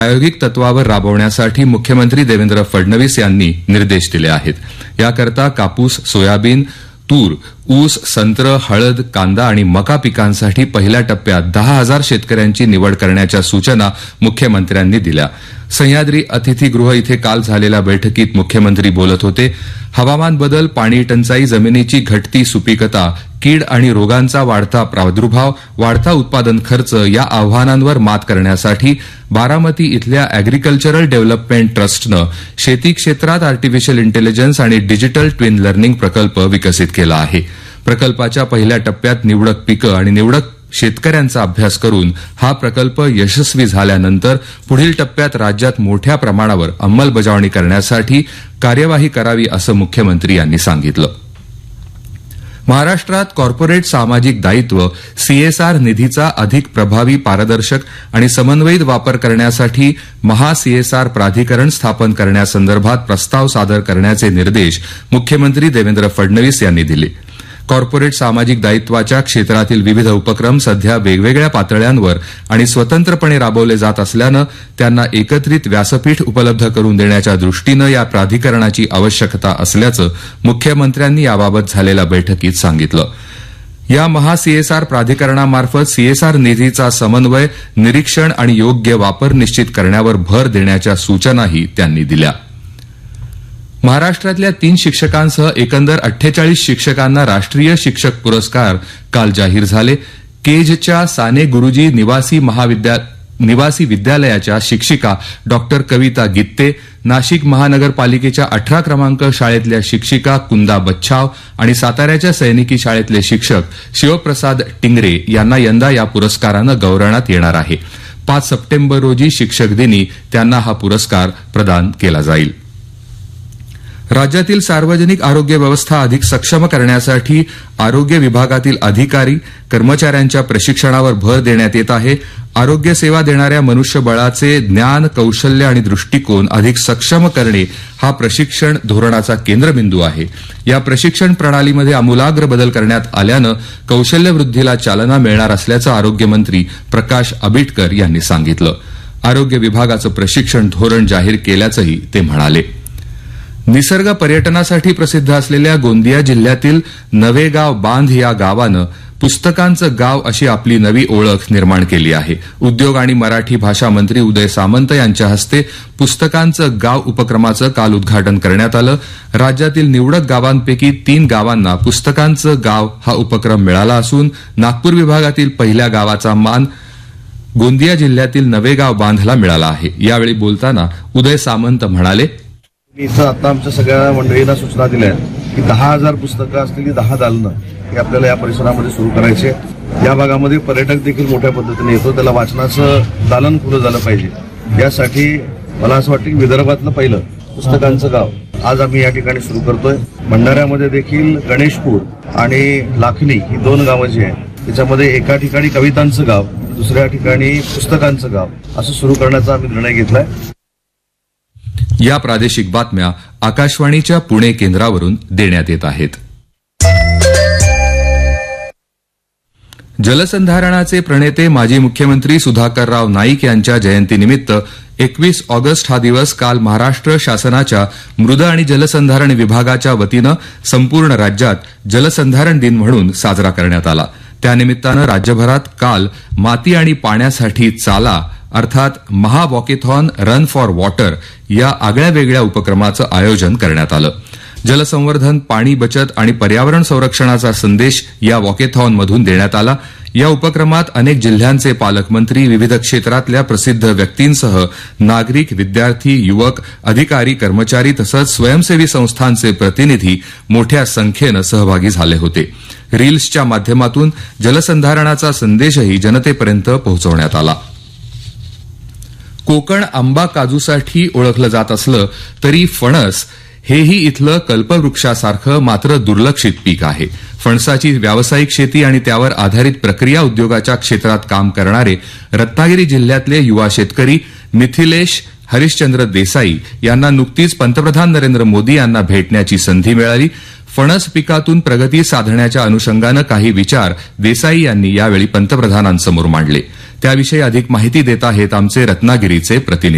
प्रायोगिक तत्वावर राबवण्यासाठी मुख्यमंत्री देवेंद्र फडणवीस यांनी निर्देश दिले आहेत। याकरता कापूस, सोयाबीन, तूर, ऊस, संत्र, हळद, कांदा आणि मका पिकांसाठी पहिल्या टप्प्यात 10,000 शेतकऱ्यांची निवड करण्याच्या सूचना मुख्यमंत्र्यांनी दिल्या। सह्याद्री अतिथीगृह इथे काल झालेल्या बैठकीत मुख्यमंत्री बोलत होते। हवामान बदल, पाणी टंचाई, जमिनीची घटती सुपीकता, कीड आणि रोगांचा वाढता प्रादुर्भाव, वाढता उत्पादन खर्च या आव्हानांवर मात करण्यासाठी बारामती इथल्या अॅग्रिकल्चरल डेव्हलपमेंट ट्रस्टनं शेती क्षेत्रात आर्टिफिशियल इंटेलिजन्स आणि डिजिटल ट्विन लर्निंग प्रकल्प विकसित केला आहे। प्रकल्पाच्या पहिल्या टप्प्यात निवडक पिकं आणि निवडक शेतकऱ्यांचा अभ्यास करून हा प्रकल्प यशस्वी झाल्यानंतर पुढील टप्प्यात राज्यात मोठ्या प्रमाणावर अंमलबजावणी करण्यासाठी कार्यवाही करावी असं मुख्यमंत्री यांनी सांगितलं। महाराष्ट्रात कॉर्पोरेट सामाजिक दायित्व सीएसआर निधीचा अधिक प्रभावी, पारदर्शक आणि समन्वयित वापर करण्यासाठी महा सीएसआर प्राधिकरण स्थापन करण्यासंदर्भात प्रस्ताव सादर करण्याचे निर्देश मुख्यमंत्री देवेंद्र फडणवीस यांनी दिले। कॉर्पोरेट सामाजिक दायित्वाच्या क्षेत्रातील विविध उपक्रम सध्या वेगवेगळ्या पातळ्यांवर आणि स्वतंत्रपणे राबवले जात असल्यानं त्यांना एकत्रित व्यासपीठ उपलब्ध करून देण्याच्या दृष्टीनं या प्राधिकरणाची आवश्यकता असल्याचं मुख्यमंत्र्यांनी याबाबत झालेल्या बैठकीत सांगितलं। या महा सीएसआर प्राधिकरणामार्फत सीएसआर निधीचा समन्वय, निरीक्षण आणि योग्य वापर निश्चित करण्यावर भर देण्याच्या सूचनाही त्यांनी दिल्या। महाराष्ट्रातल्या 3 शिक्षकांसह एकंदर 48 शिक्षकांना राष्ट्रीय शिक्षक पुरस्कार काल जाहीर झाले। केजच्या साने गुरुजी निवासी विद्यालयाच्या शिक्षिका डॉक्टर कविता गित्ते, नाशिक महानगरपालिकेच्या 18 क्रमांक शाळेतल्या शिक्षिका कुंदा बच्छाव आणि साताऱ्याच्या सैनिकी शाळेतले शिक्षक शिवप्रसाद टिंगरे यांना यंदा या पुरस्कारानं गौरवण्यात येणार आहे। 5 सप्टेंबर रोजी शिक्षक दिनी त्यांना हा पुरस्कार प्रदान केला जाईल। राज्यातील सार्वजनिक आरोग्य व्यवस्था अधिक सक्षम करण्यासाठी आरोग्य विभागातील अधिकारी, कर्मचाऱ्यांच्या प्रशिक्षणावर भर देण्यात येत आहे। आरोग्य सेवा देणाऱ्या मनुष्यबळाचे ज्ञान, कौशल्य आणि दृष्टिकोन अधिक सक्षम करणे हा प्रशिक्षण धोरणाचा केंद्रबिंदू आहे। या प्रशिक्षण प्रणालीमध्ये आमूलाग्र बदल करण्यात आल्यानं कौशल्यवृद्धीला चालना मिळणार असल्याचं आरोग्यमंत्री प्रकाश आंबेडकर यांनी सांगितलं। आरोग्य विभागाचं प्रशिक्षण धोरण जाहीर केल्याचंही ते म्हणाले। निसर्ग पर्यटनासाठी प्रसिद्ध असलेल्या गोंदिया जिल्ह्यातील नवेगाव बांध या गावानं पुस्तकांचं गाव अशी आपली नवी ओळख निर्माण केली आहे। उद्योग आणि मराठी भाषा मंत्री उदय सामंत यांच्या हस्ते पुस्तकांचं गाव उपक्रमाचं काल उद्घाटन करण्यात आलं। राज्यातील निवडक गावांपैकी 3 गावांना पुस्तकांचं गाव हा उपक्रम मिळाला असून नागपूर विभागातील पहिल्या गावाचा मान गोंदिया जिल्ह्यातील नवेगाव बांधला मिळाला आहे। यावेळी बोलताना उदय सामंत म्हणाले, इथं आता आमच्या सगळ्या मंडळींना सूचना दिल्या की 10,000 पुस्तकं असलेली 10 दालनं हे आपल्याला या परिसरामध्ये सुरू करायचे। या भागामध्ये पर्यटक देखील मोठ्या पद्धतीने येतो, त्याला वाचनाचं दालन खुलं झालं पाहिजे। यासाठी मला असं वाटतं की विदर्भातलं पहिलं पुस्तकांचं गाव आज आम्ही या ठिकाणी सुरू करतोय। भंडाऱ्यामध्ये देखील गणेशपूर आणि लाखनी ही 2 गावं जी आहेत त्याच्यामध्ये एका ठिकाणी कवितांचं गाव, दुसऱ्या ठिकाणी पुस्तकांचं गाव असं सुरू करण्याचा आम्ही निर्णय घेतलाय। या प्रादेशिक बातम्या आकाशवाणीच्या पुणे केंद्रावरून देण्यात येत आहेत। जलसंधारणाचे प्रणेते माजी मुख्यमंत्री सुधाकरराव नाईक यांच्या जयंतीनिमित्त 21 ऑगस्ट हा दिवस काल महाराष्ट्र शासनाच्या मृद आणि जलसंधारण विभागाच्या वतीनं संपूर्ण राज्यात जलसंधारण दिन म्हणून साजरा करण्यात आला। त्यानिमित्तानं राज्यभरात काल माती आणि पाण्यासाठी चाला अर्थात महा वॉकेथॉन रन फॉर वॉटर या आगळ्यावेगळ्या उपक्रमाचं आयोजन करण्यात आलं। जलसंवर्धन, पाणी बचत आणि पर्यावरण संरक्षणाचा संदेश या वॉकेथॉनमधून देण्यात आला। या उपक्रमात अनेक जिल्ह्यांचे पालकमंत्री, विविध क्षेत्रातल्या प्रसिद्ध व्यक्तींसह नागरिक, विद्यार्थी, युवक, अधिकारी, कर्मचारी तसंच स्वयंसेवी संस्थांचे प्रतिनिधी मोठ्या संख्येनं सहभागी झाले होते। रील्सच्या माध्यमातून जलसंधारणाचा संदेशही जनतेपर्यंत पोहोचवण्यात आला। कोकण आंबा काजूसाठी ओळखलं जात असलं तरी फणस हेही इथलं कल्पवृक्षासारखं मात्र दुर्लक्षित पीक आहे। फणसाची व्यावसायिक शेती आणि त्यावर आधारित प्रक्रिया उद्योगाच्या क्षेत्रात काम करणारे रत्नागिरी जिल्ह्यातले युवा शेतकरी मिथिलेश हरिश्चंद्र देसाई यांना नुकतीच पंतप्रधान नरेंद्र मोदी यांना भेटण्याची संधी मिळाली। फणस पिकातून प्रगती साधण्याच्या अनुषंगानं काही विचार देसाई यांनी यावेळी पंतप्रधानांसमोर मांडले। त्याविषयी अधिक माहिती देत आहेत आमचे रत्नागिरीचे प्रतिनिधी।